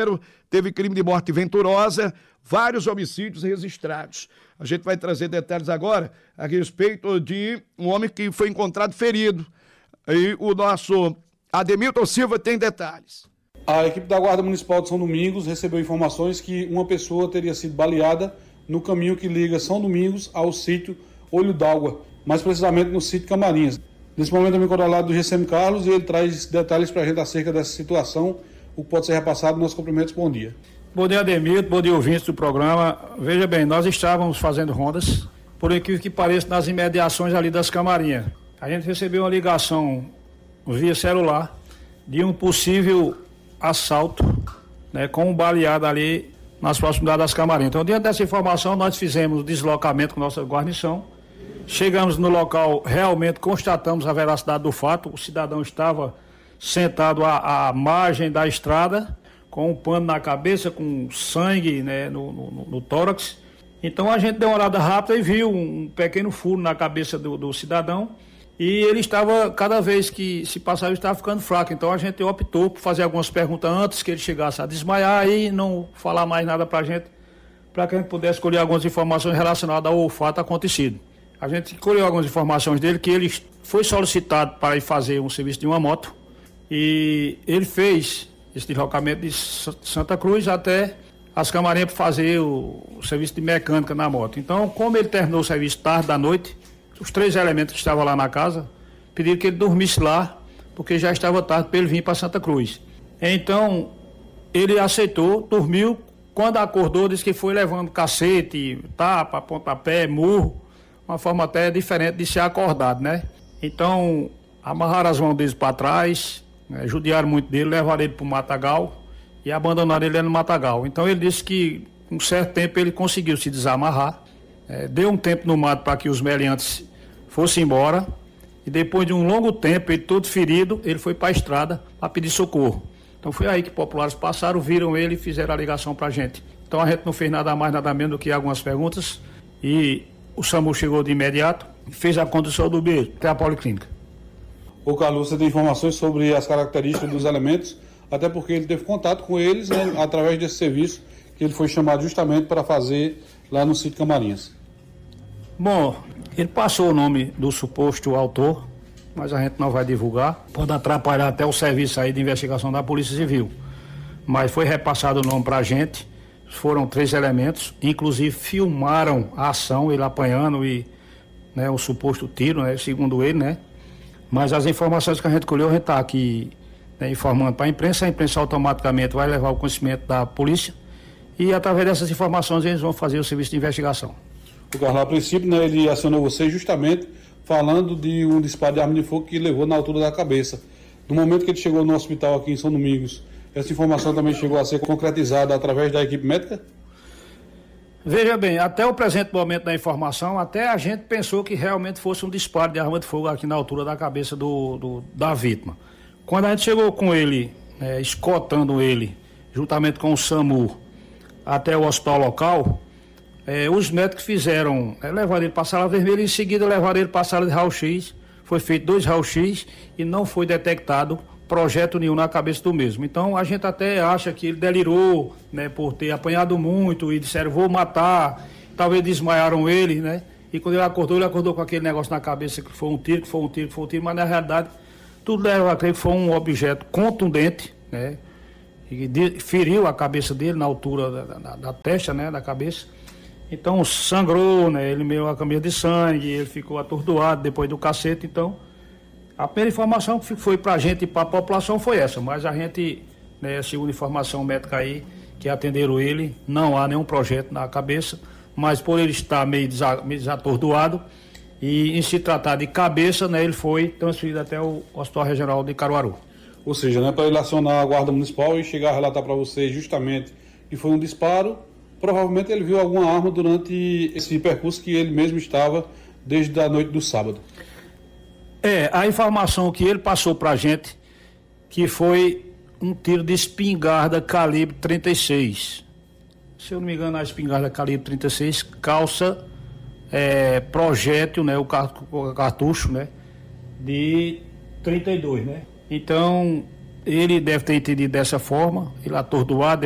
Janeiro teve crime de morte venturosa, vários homicídios registrados. A gente vai trazer detalhes agora a respeito de um homem que foi encontrado ferido. E o nosso Ademilton Silva tem detalhes. A equipe da Guarda Municipal de São Domingos recebeu informações que uma pessoa teria sido baleada no caminho que liga São Domingos ao sítio Olho d'Água, mais precisamente no sítio Camarinhas. Nesse momento eu me encontro ao lado do GCM Carlos e ele traz detalhes para a gente acerca dessa situação, o que pode ser repassado. Nossos cumprimentos, bom dia. Bom dia, Ademilton, bom dia, ouvintes do programa. Veja bem, nós estávamos fazendo rondas, por incrível que pareça, nas imediações ali das Camarinhas. A gente recebeu uma ligação via celular de um possível assalto, né, com um baleado ali nas proximidades das Camarinhas. Então, diante dessa informação, nós fizemos o deslocamento com nossa guarnição. Chegamos no local, realmente constatamos a veracidade do fato. O cidadão estava sentado à margem da estrada, com um pano na cabeça, com sangue, né, no tórax. Então a gente deu uma olhada rápida e viu um pequeno furo na cabeça do cidadão. E ele estava, cada vez que se passava, ele estava ficando fraco. Então a gente optou por fazer algumas perguntas antes que ele chegasse a desmaiar e não falar mais nada para a gente que a gente pudesse colher algumas informações relacionadas ao fato acontecido. A gente colheu algumas informações dele, que ele foi solicitado para ir fazer um serviço de uma moto e ele fez esse deslocamento de Santa Cruz até as Camarinhas para fazer o serviço de mecânica na moto. Então, como ele terminou o serviço tarde da noite, os 3 elementos que estavam lá na casa pediram que ele dormisse lá, porque já estava tarde para ele vir para Santa Cruz. Então, ele aceitou, dormiu. Quando acordou, disse que foi levando cacete, tapa, pontapé, murro, uma forma até diferente de ser acordado, né? Então, amarraram as mãos deles para trás, né, judiaram muito dele, levaram ele para o matagal e abandonaram ele no matagal. Então, ele disse que, com um certo tempo, ele conseguiu se desamarrar, deu um tempo no mato para que os meliantes fossem embora e depois de um longo tempo, ele todo ferido, ele foi para a estrada para pedir socorro. Então, foi aí que populares passaram, viram ele e fizeram a ligação para a gente. Então, a gente não fez nada mais, nada menos do que algumas perguntas e o SAMU chegou de imediato e fez a condução do mesmo até a policlínica. O Carlos, você tem informações sobre as características dos elementos, até porque ele teve contato com eles, né, através desse serviço que ele foi chamado justamente para fazer lá no sítio Camarinhas. Bom, ele passou o nome do suposto autor, mas a gente não vai divulgar. Pode atrapalhar até o serviço aí de investigação da Polícia Civil. Mas foi repassado o nome para a gente. Foram 3 elementos, inclusive filmaram a ação, ele apanhando e, né, o suposto tiro, né, segundo ele, né? Mas as informações que a gente colheu, a gente está aqui, né, informando para a imprensa automaticamente vai levar o conhecimento da polícia e através dessas informações eles vão fazer o serviço de investigação. O Carlos, a princípio, né, ele acionou você justamente falando de um disparo de arma de fogo que levou na altura da cabeça. No momento que ele chegou no hospital aqui em São Domingos, essa informação também chegou a ser concretizada através da equipe médica? Veja bem, até o presente momento da informação, até a gente pensou que realmente fosse um disparo de arma de fogo aqui na altura da cabeça da vítima. Quando a gente chegou com ele, escoltando ele, juntamente com o SAMU, até o hospital local, os médicos fizeram, levaram ele para a sala vermelha e em seguida levaram ele para a sala de raio-x. Foi feito 2 raio-x e não foi detectado projeto nenhum na cabeça do mesmo. Então a gente até acha que ele delirou, né, por ter apanhado muito e disseram vou matar, talvez desmaiaram ele, né? E quando ele acordou com aquele negócio na cabeça que foi um tiro, mas na realidade tudo leva a crer que foi um objeto contundente, né? E feriu a cabeça dele na altura da testa, né, da cabeça. Então sangrou, né? Ele meio a camisa de sangue, ele ficou atordoado depois do cacete. Então a primeira informação que foi para a gente e para a população foi essa, mas a gente, né, segundo informação médica aí, que atenderam ele, não há nenhum projeto na cabeça, mas por ele estar meio desatordoado e em se tratar de cabeça, né, ele foi transferido até o Hospital Regional de Caruaru. Ou seja, né, para ele acionar a Guarda Municipal e chegar a relatar para vocês justamente que foi um disparo, provavelmente ele viu alguma arma durante esse percurso que ele mesmo estava desde a noite do sábado. A informação que ele passou para a gente, que foi um tiro de espingarda calibre 36. Se eu não me engano, a espingarda calibre 36 calça projétil, né, o cartucho, né, de 32, né? Então, ele deve ter entendido dessa forma, ele atordoado.